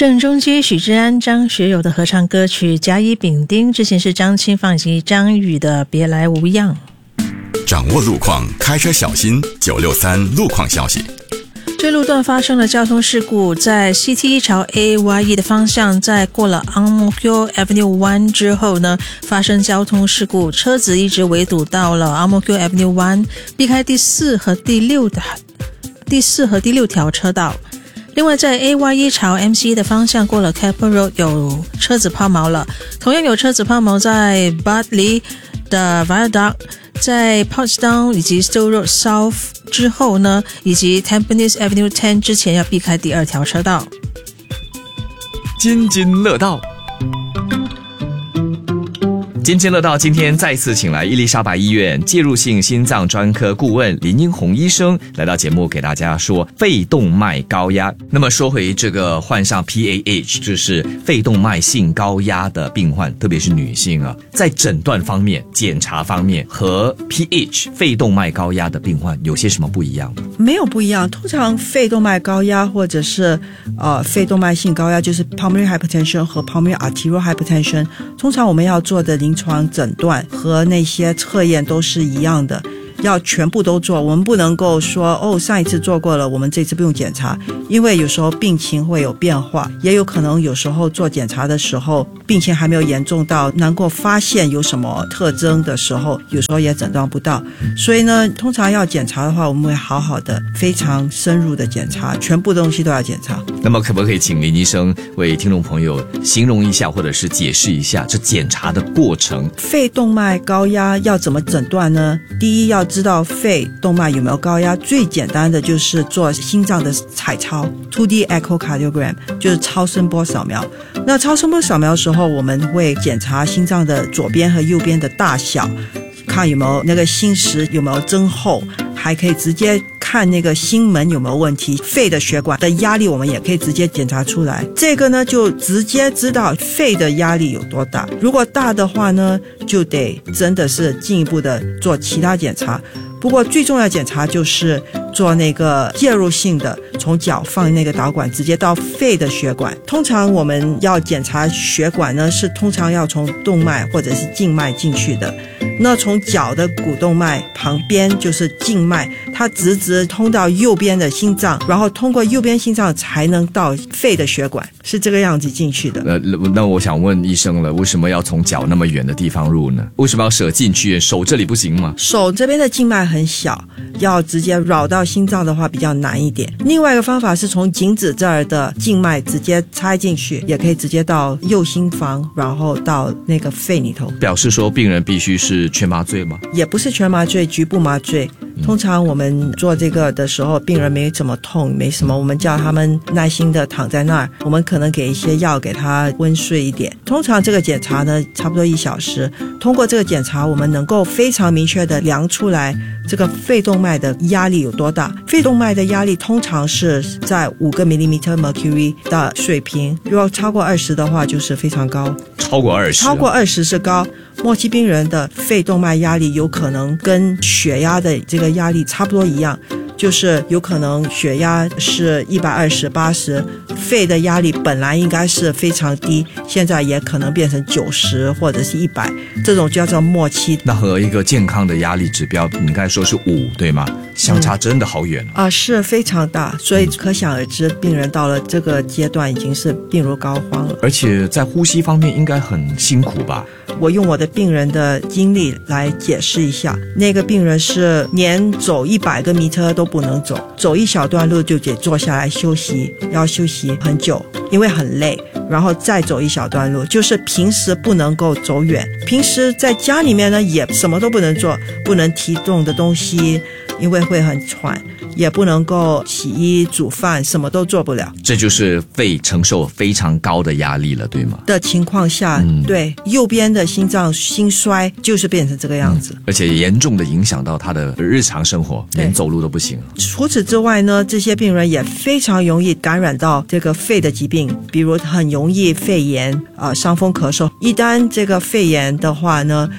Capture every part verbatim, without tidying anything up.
郑中基、许志安、张学友的合唱歌曲《甲乙丙丁》，之前是张清芳以及张宇的《别来无恙》。 掌握路况，开车小心。九六三路况消息。 这路段发生了交通事故，在 C T 朝 A Y E 的方向，在过了 Ang Mo Kio Avenue 一之后呢，发生交通事故，车子一直围堵到了 Ang Mo Kio Avenue 一，避开第四和第六的第四和第六条车道。另外，在 A Y E 朝 M C E 的方向，过了 Keppel Road 有车子抛锚了，同样有车子抛锚在 Bartley 的 Viaduct， 在 Portsdown 以及 Stowe Road South 之后呢，以及 Tampines Avenue 十之前要避开第二条车道。 津津乐道，津津乐道今天再次请来伊丽莎白医院介入性心脏专科顾问林英红医生来到节目，给大家说肺动脉高压。那么说回这个患上 P A H， 就是肺动脉性高压的病患，特别是女性啊，在诊断方面、检查方面和 P H 肺动脉高压的病患有些什么不一样吗？ 没有不一样，通常肺动脉高压或者是呃肺动脉性高压，就是 pulmonary hypertension 和 pulmonary arterial hypertension， 通常我们要做的临床诊断和那些测验都是一样的，要全部都做。我们不能够说哦，上一次做过了，我们这次不用检查，因为有时候病情会有变化，也有可能有时候做检查的时候病情还没有严重到能够发现有什么特征的时候，有时候也诊断不到。所以呢，通常要检查的话，我们会好好的非常深入的检查，全部东西都要检查。 那么可不可以请林医生为听众朋友形容一下或者是解释一下这检查的过程？ 肺动脉高压要怎么诊断呢？第一，要知道肺动脉有没有高压，最简单的就是做心脏的彩超 two D echocardiogram， 就是超声波扫描。那超声波扫描的时候，我们会检查心脏的左边和右边的大小，看有没有那个心室有没有增厚，还可以直接看那个心门有没有问题，肺的血管的压力我们也可以直接检查出来。这个呢就直接知道肺的压力有多大，如果大的话呢，就得真的是进一步的做其他检查。不过最重要的检查就是做那个介入性的，从脚放那个导管直接到肺的血管。通常我们要检查血管呢，是通常要从动脉或者是静脉进去的。那从脚的股动脉旁边就是静脉，它直直通到右边的心脏，然后通过右边心脏才能到肺的血管，是这个样子进去的。 呃，那我想问医生了，为什么要从脚那么远的地方入呢？为什么要舍近去？手这里不行吗？ 手这边的静脉很小，要直接绕到心脏的话比较难一点。另外一个方法是从颈子这儿的静脉直接插进去，也可以直接到右心房，然后到那个肺里头。 表示说病人必须是全麻醉吗？ 也不是全麻醉，局部麻醉。通常我们做这个的时候，病人没怎么痛，没什么，我们叫他们耐心的躺在那儿，我们可能给一些药给他温睡一点。通常这个检查呢，差不多一小时。通过这个检查，我们能够非常明确的量出来这个肺动脉的压力有多大。肺动脉的压力通常是在五个 millimeter mercury 的水平，如果超过二十的话就是非常高。 超过二十？ 超过二十是高。末期病人的肺动脉压力有可能跟血压的这个压力差不多一样，就是有可能血压是一百二十、八十，肺的压力本来应该是非常低，现在也可能变成九十或者是一百，这种叫做末期。 那和一个健康的压力指标，你刚才说是五，对吗？相差真的好远啊、嗯呃！是非常大，所以可想而知，病人到了这个阶段已经是病入膏肓了。 而且在呼吸方面应该很辛苦吧？ 我用我的病人的经历来解释一下，那个病人是连走一百个米车都不能走，走一小段路就得坐下来休息，要休息很久，因为很累，然后再走一小段路，就是平时不能够走远。平时在家里面呢，也什么都不能做，不能提重的东西，因为会很喘，也不能够洗衣煮饭，什么都做不了。 这就是肺承受非常高的压力了，对吗？ 的情况下、嗯、对，右边的心脏心衰就是变成这个样子、嗯、 而且严重的影响到他的日常生活，连走路都不行。 除此之外呢，这些病人也非常容易感染到这个肺的疾病，比如很容易肺炎啊、呃，伤风咳嗽。一旦这个肺炎的话呢，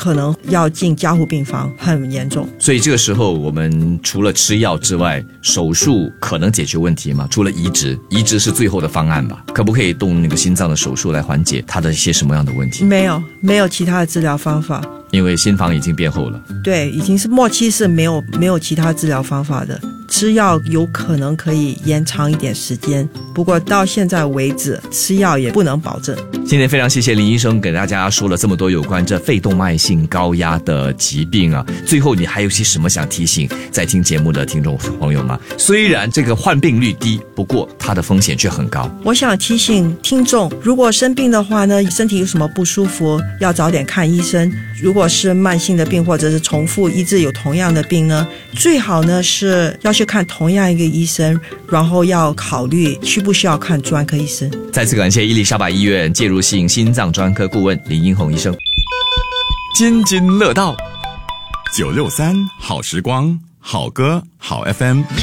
可能要进加护病房，很严重。 所以这个时候我们除了吃药之外，手术可能解决问题吗？除了移植，移植是最后的方案吧？可不可以动那个心脏的手术来缓解它的一些什么样的问题？ 没有，没有其他的治疗方法。 因为心房已经变厚了。 对，已经是末期，是没有没有其他治疗方法的。吃药有可能可以延长一点时间，不过到现在为止，吃药也不能保证。 今天非常谢谢林医生给大家说了这么多有关这肺动脉性高压的疾病啊。最后你还有些什么想提醒在听节目的听众朋友吗？虽然这个患病率低，不过它的风险却很高。 我想提醒听众，如果生病的话呢，身体有什么不舒服，要早点看医生。如果是慢性的病或者是重复医治有同样的病呢，最好呢是要去看同样一个医生，然后要考虑需不需要看专科医生。 再次感谢伊丽莎白医院介入性心脏专科顾问林英宏医生。津津乐道九六三好时光，好歌好 F M。